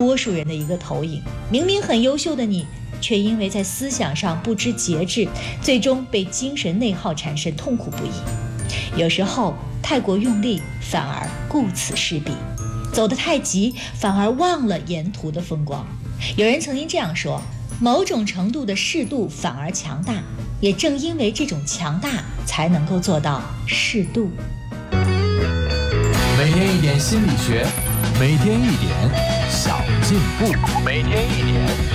多数人的一个投影。明明很优秀的你，却因为在思想上不知节制，最终被精神内耗缠身，痛苦不已。有时候太过用力，反而顾此失彼；走得太急，反而忘了沿途的风光。有人曾经这样说，某种程度的适度反而强大，也正因为这种强大，才能够做到适度。 每天一点心理学，每天一点小进步，每天一点